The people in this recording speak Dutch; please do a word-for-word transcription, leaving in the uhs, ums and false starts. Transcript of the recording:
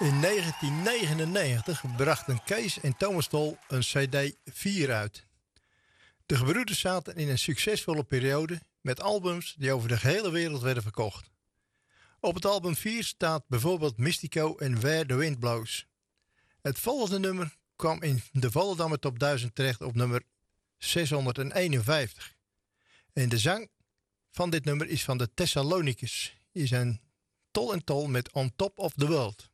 In negentien negenennegentig brachten Kees en Thomas Tol een cd vier uit. De gebroeders zaten in een succesvolle periode met albums die over de gehele wereld werden verkocht. Op het album vier staat bijvoorbeeld Mystico en Where the Wind Blows. Het volgende nummer kwam in de Volendammer Top duizend terecht op nummer zeshonderdeenenvijftig. En de zang van dit nummer is van de Thessalonicus. Hier zijn Tol en Tol met On Top of the World.